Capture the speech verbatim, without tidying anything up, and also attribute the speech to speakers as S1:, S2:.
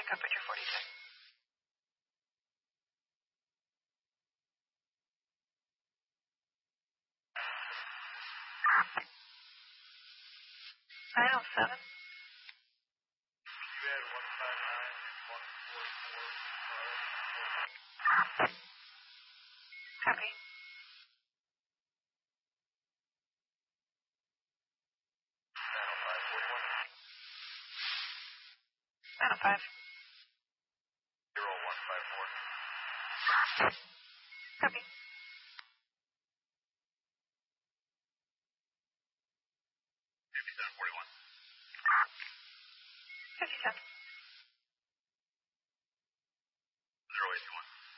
S1: temperature forty-six. nine oh seven.
S2: You had one five nine, one four four.
S1: Copy.
S2: nine oh five, forty-one.
S1: nine oh five.
S2: zero one five four.
S1: Copy.
S2: fifty-seven forty-one.
S1: fifty-seven.
S2: zero eight two one.